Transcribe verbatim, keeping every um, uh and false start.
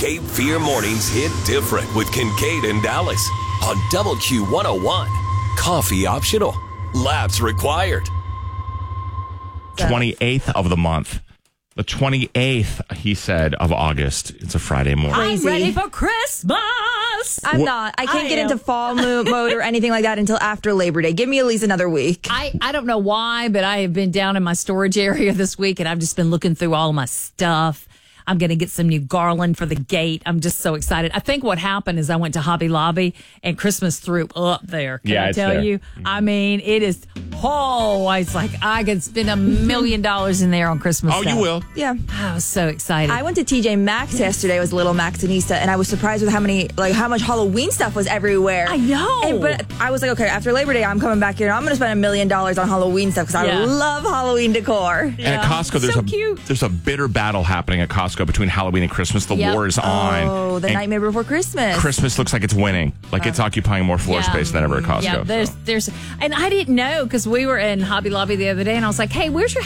Cape Fear Mornings hit different with Kincaid and Dallas on Double Q one oh one. Coffee optional. Labs required. twenty-eighth of the month. The twenty-eighth, he said, of August. It's a Friday morning. Crazy. I'm ready for Christmas. I'm What- not. I can't I get am. into fall mo- mode or anything like that until after Labor Day. Give me at least another week. I, I don't know why, but I have been down in my storage area this week, and I've just been looking through all my stuff. I'm going to get some new garland for the gate. I'm just so excited. I think what happened is I went to Hobby Lobby, and Christmas threw up there. Can Yeah, I it's tell there. you? I mean, it is, oh, it's like I could spend a million dollars in there on Christmas Oh, stuff. you will. Yeah. I was so excited. I went to T J Maxx yesterday. I was Little Maxinista, and I was surprised with how many, like, how much Halloween stuff was everywhere. I know. And, but I was like, okay, after Labor Day, I'm coming back here. and I'm going to spend a million dollars on Halloween stuff because Yeah. I love Halloween decor. And at Costco, there's So a cute. there's a bitter battle happening at Costco between Halloween and Christmas. The Yep. war is on. Oh, the And Nightmare Before Christmas. Christmas looks like it's winning. Like it's occupying more floor Yeah. space than ever at Costco. Yeah, there's, so. there's, and I didn't know because we were in Hobby Lobby the other day, and I was like, "Hey, where's your